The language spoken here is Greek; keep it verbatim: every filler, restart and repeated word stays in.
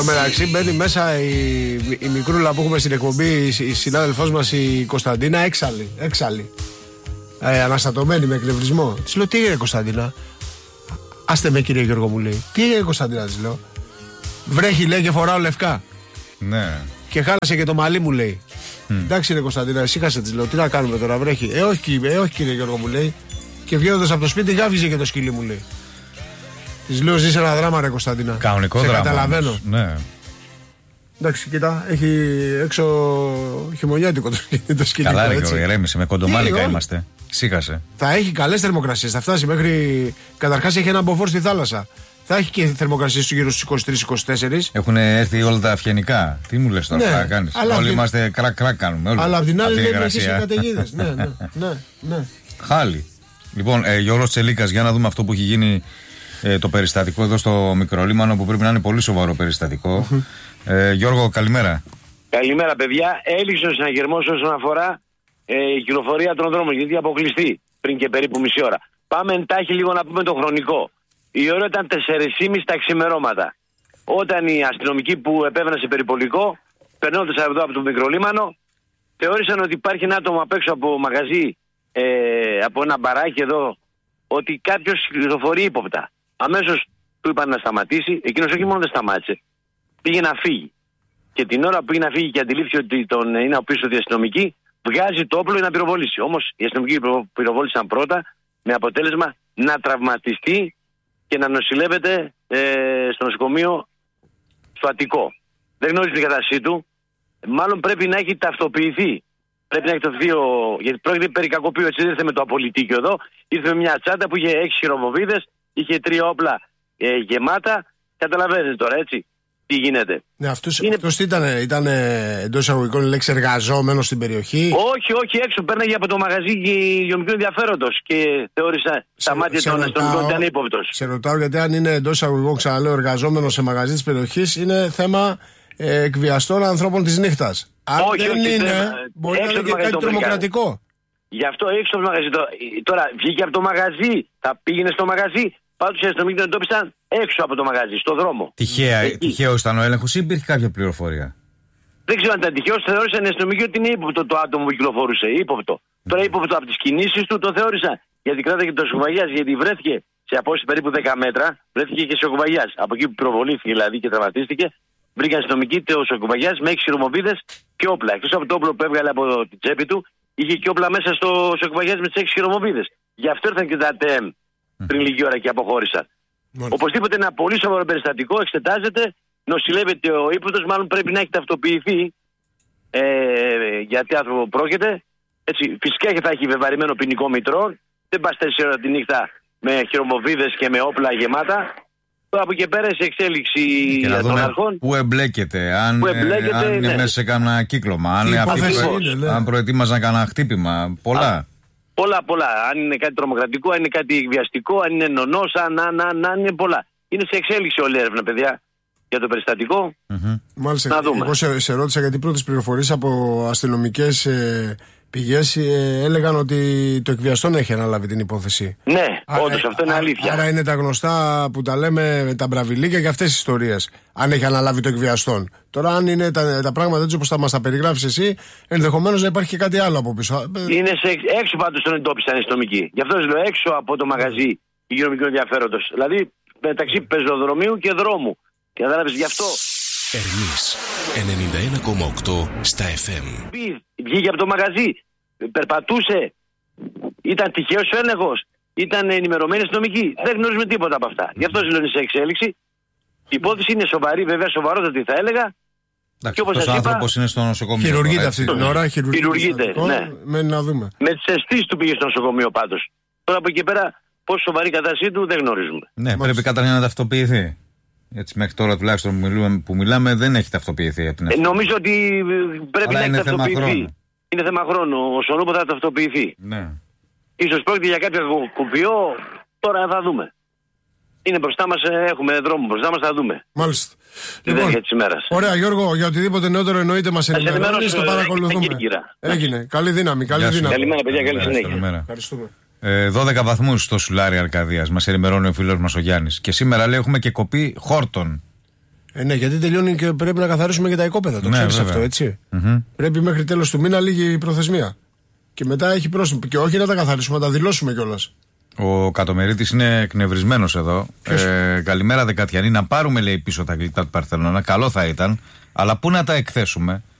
μεταξύ μπαίνει μέσα η, η μικρούλα που έχουμε στην εκπομπή, η συνάδελφός μας η Κωνσταντίνα, έξαλλη, έξαλλη. Ε, αναστατωμένη με εκνευρισμό. Της λέω, τι έγινε Κωνσταντίνα? Άστε με κύριε Γιώργο, μου λέει. Τι έγινε Κωνσταντίνα, της λέω. Βρέχει, λέει, και φοράω λευκά. Ναι. Και χάλασε και το μαλλί μου, λέει. Mm. Εντάξει ρε Κωνσταντίνα, ησύχασε, της λέω. Τι να κάνουμε τώρα, βρέχει? Ε, όχι, ε, όχι κύριε Γιώργο, μου λέει. Και βγαίνοντας από το σπίτι, γάβιζε και το σκυλί μου, λέει. Της λέω, ζεις ένα δράμα, ρε Κωνσταντίνα. Κανονικό σε δράμα. Καταλαβαίνω. Ναι. Εντάξει, κοίτα, έχει έξω χειμωνιάτικο το σκηνικό. Καλά, ρε Γιώργο, ηρέμησε. Με κοντομάλικα είμαστε. Σήκασε. Θα έχει καλές θερμοκρασίες. Θα φτάσει μέχρι. Καταρχάς έχει ένα μποφόρ στη θάλασσα. Θα έχει και θερμοκρασίες του γύρω στους είκοσι τρεις είκοσι τέσσερα. Έχουν έρθει όλα τα αυγενικά. Τι μου λες τώρα, ναι, θα κάνεις? Όλοι την... είμαστε κρακ-κρακ κάνουμε. Όλοι. Αλλά απ' την άλλη δεν έχει καταιγίδες. ναι, ναι, ναι, ναι. Χάλι. Λοιπόν, ε, Γιώργος Τσελίκας, για να δούμε αυτό που έχει γίνει. Ε, το περιστατικό εδώ στο Μικρολίμανο, που πρέπει να είναι πολύ σοβαρό περιστατικό. ε, Γιώργο, καλημέρα. Καλημέρα, παιδιά. Έληξε ο συναγερμός όσον αφορά ε, η κυκλοφορία των δρόμων, γιατί αποκλειστεί πριν και περίπου μισή ώρα. Πάμε εντάχει λίγο να πούμε το χρονικό. Η ώρα ήταν τέσσερα και μισή τα ξημερώματα. Όταν οι αστυνομικοί που επέβαιναν σε περιπολικό, περνώντας εδώ από το Μικρολίμανο, θεώρησαν ότι υπάρχει ένα άτομο απ' έξω από μαγαζί, ε, από ένα μπαράκι εδώ, ότι κάποιος κυκλοφορεί ύποπτα. Αμέσως του είπαν να σταματήσει, εκείνος όχι μόνο δεν σταμάτησε, πήγε να φύγει. Και την ώρα που πήγε να φύγει και αντιλήφθηκε ότι τον είναι πίσω οι αστυνομικοί, βγάζει το όπλο για να πυροβολήσει. Όμως οι αστυνομικοί πυροβόλησαν πρώτα, με αποτέλεσμα να τραυματιστεί και να νοσηλεύεται ε, στο νοσοκομείο στο Αττικό. Δεν γνωρίζει την κατάστασή του. Μάλλον πρέπει να έχει ταυτοποιηθεί. Πρέπει να έχει ταυτοποιηθεί, ο... γιατί πρόκειται περί κακοποιού, έτσι δεν ήρθε με το απολυτίκιο εδώ. Ήρθε με μια τσάντα που είχε έξι χειροβοβίδες, είχε τρία όπλα ε, γεμάτα. Καταλαβαίνετε τώρα, έτσι, τι γίνεται. Ναι, αυτός, είναι... αυτός ήταν, ήταν εντός εισαγωγικών λέξη εργαζόμενος στην περιοχή. Όχι, όχι, έξω. Πέρναγε από το μαγαζί υγειονομικού ενδιαφέροντος και θεώρησα στα μάτια των αστυνομικών ότι ήταν ύποπτος. Σε ρωτάω γιατί αν είναι εντός εισαγωγικών, ξαναλέω, εργαζόμενος σε μαγαζί της περιοχής, είναι θέμα ε, εκβιαστών ανθρώπων της νύχτας. Αν όχι, δεν όχι, είναι, θέμα, μπορεί να είναι και κάτι τρομοκρατικό. Γι' αυτό έξω από το μαγαζί. Τώρα βγήκε από το μαγαζί, θα πήγαινε στο μαγαζί. Πάντως οι αστυνομικοί τον εντόπισαν έξω από το μαγαζί, στο δρόμο. Τυχαίο ήταν ο έλεγχος ή υπήρχε κάποια πληροφορία? Δεν ξέρω αν ήταν τυχαίο. Θεώρησαν οι αστυνομικοί ότι είναι ύποπτο το άτομο που κυκλοφορούσε. Ύποπτο. Mm. Τώρα ύποπτο από τις κινήσεις του το θεώρησαν. Γιατί κράταγε το Σοκουβαγιάς, γιατί βρέθηκε σε απόσταση περίπου δέκα μέτρα, βρέθηκε και σε Σοκουβαγιάς. Από εκεί που προβολήθηκε δηλαδή και τραυματίστηκε, βρήκαν αστυνομικοί το Σοκουβαγιάς με έξι χειρομοβίδες και όπλα. Εκτός από το όπλο που έβγαλε από την τσέπη του, είχε και όπλα μέσα στο Σοκουβαγιάς με τις έξι χειρομοβίδες. Γι' αυτό ήρθαν και τα Α Τ Εμ πριν λίγη ώρα και αποχώρησαν. Μάλιστα. Οπωσδήποτε ένα πολύ σοβαρό περιστατικό, εξετάζεται, νοσηλεύεται ο ύποπτος, μάλλον πρέπει να έχει ταυτοποιηθεί ε, γιατί άνθρωπο πρόκειται. Έτσι, φυσικά και θα έχει βεβαρημένο ποινικό μητρό. Δεν πας τέσσερις ώρα τη νύχτα με χειρομοβίδες και με όπλα γεμάτα. Τώρα από εκεί πέρα σε εξέλιξη των αρχών. Πού εμπλέκεται, αν, που εμπλέκεται, αν είναι ναι. μέσα σε κάνα κύκλωμα, αν, είναι, αν προετοίμαζαν κάνα χτύπημα. Πολλά. Α, πολλά, πολλά. Αν είναι κάτι τρομοκρατικό, αν είναι κάτι εκβιαστικό, αν είναι νονός, αν, αν, αν, αν είναι πολλά. Είναι σε εξέλιξη όλη η έρευνα, παιδιά, για το περιστατικό. Mm-hmm. Μάλιστα, να δούμε. Εγώ σε, σε ρώτησα γιατί πρώτες πληροφορίες από αστυνομικές ε, πηγές ε, έλεγαν ότι το εκβιαστόν έχει αναλάβει την υπόθεση. Ναι, άρα, όντως αυτό είναι αλήθεια. Άρα είναι τα γνωστά που τα λέμε με τα μπραβιλίκια και αυτές τις ιστορίες. Αν έχει αναλάβει το εκβιαστόν. Τώρα, αν είναι τα, τα πράγματα έτσι όπως θα μας τα περιγράψεις εσύ, ενδεχομένως να υπάρχει και κάτι άλλο από πίσω. Είναι σε, έξω πάντως τον εντόπισαν οι αστυνομικοί. Γι' αυτό λέω έξω από το μαγαζί υγειονομικού ενδιαφέροντος. Δηλαδή μεταξύ πεζοδρομίου και δρόμου. Και κατάλαβες γι' αυτό. Ερμής ενενήντα ένα κόμμα οκτώ στα εφ εμ. Βγήκε από το μαγαζί, περπατούσε, ήταν τυχαίος ο έλεγχος, ήταν ενημερωμένοι αστυνομικοί. Δεν γνωρίζουμε τίποτα από αυτά. Γι' αυτό λέω σε εξέλιξη. Η υπόθεση είναι σοβαρή, βέβαια σοβαρότατη θα έλεγα. Και όπως σας είπα, ο άνθρωπος είναι στο νοσοκομείο. Χειρουργείται αυτή την ώρα, χειρουργείται. Ναι. Μένει να δούμε. Με τις αισθήσεις του πήγε στο νοσοκομείο πάντως. Τώρα από εκεί πέρα, πόσο σοβαρή η κατάστασή του δεν γνωρίζουμε. Ναι, Μάλιστα. Πρέπει καταρχήν να ταυτοποιηθεί. Έτσι μέχρι τώρα τουλάχιστον που μιλούμε, που μιλάμε δεν έχει ταυτοποιηθεί από την ε, νομίζω ότι πρέπει Αλλά να έχει ταυτοποιηθεί. Είναι θέμα χρόνου. Ο Σονούπο θα ταυτοποιηθεί. Ναι. Ίσως πρόκειται για κάποιο κουπιό, τώρα θα δούμε. Είναι μπροστά μας, έχουμε δρόμο μπροστά μας, θα δούμε. Μάλιστα. Τη λοιπόν, της ημέρας. Ωραία Γιώργο, για οτιδήποτε νεότερο εννοείται μας ενημερώνεις, το παρακολουθούμε. Έγινε. Καλή δύναμη. Καλή δύναμη. Καλημέρα παιδιά, καλή συνέχεια. Ευχαριστούμε. Ε, δώδεκα βαθμούς στο Σουλάρι Αρκαδίας, μας ενημερώνει ο φίλος μας ο Γιάννης. Και σήμερα λέει έχουμε και κοπή χόρτων. Ε, ναι, γιατί τελειώνει και πρέπει να καθαρίσουμε και τα οικόπεδα. Το Ναι, ξέρεις βέβαια. αυτό, έτσι. Μμμ. Πρέπει μέχρι τέλος του μήνα λίγη η προθεσμία. Και μετά έχει πρόσημο. Και όχι να τα καθαρίσουμε, να τα δηλώσουμε κιόλας. Ο Κατομερίτης είναι εκνευρισμένος εδώ. Ε, καλημέρα Δεκατιανή. Να πάρουμε λέει πίσω τα γλυκά του Παρθενώνα. Καλό θα ήταν. Αλλά πού να τα εκθέσουμε.